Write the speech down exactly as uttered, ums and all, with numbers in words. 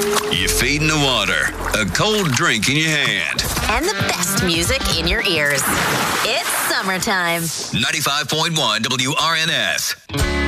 Your feet in the water, a cold drink in your hand, and the best music in your ears. It's summertime. ninety-five point one W R N S.